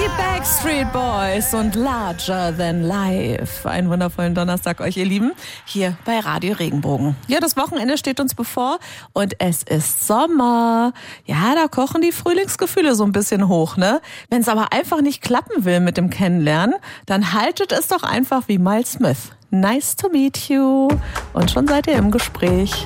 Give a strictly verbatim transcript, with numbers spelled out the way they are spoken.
Backstreet Boys und Larger Than Life. Einen wundervollen Donnerstag euch, ihr Lieben, hier bei Radio Regenbogen. Ja, das Wochenende steht uns bevor und es ist Sommer. Ja, da kochen die Frühlingsgefühle so ein bisschen hoch, ne? Wenn es aber einfach nicht klappen will mit dem Kennenlernen, dann haltet es doch einfach wie Miles Smith. Nice to meet you. Und schon seid ihr im Gespräch.